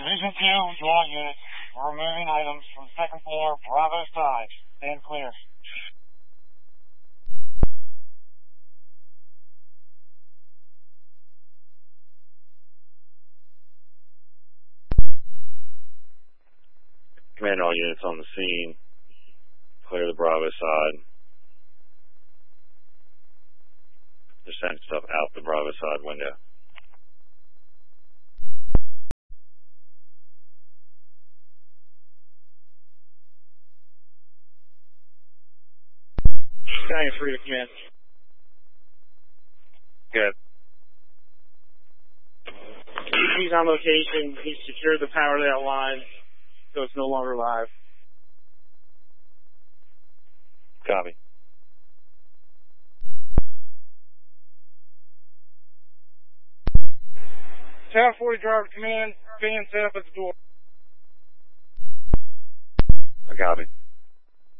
Division 2, SWAT units. We're removing items from second floor, Bravo side. Stand clear. Command all units on the scene. Clear the Bravo side. Just send stuff out the Bravo side window. Sky is free to command. Good. He's on location. He's secured the power layout line, so it's no longer live. Copy. Tower 40 driver to command. Fan set up at the door. I copy.